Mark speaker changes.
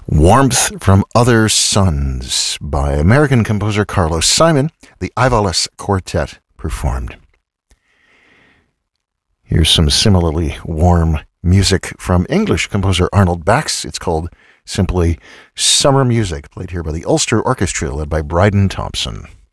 Speaker 1: Warmth from Other Suns by American composer Carlos Simon, the Ivalas Quartet performed. Here's some similarly warm music from English composer Arnold Bax. It's called simply Summer Music, played here by the Ulster Orchestra, led by Bryden Thompson.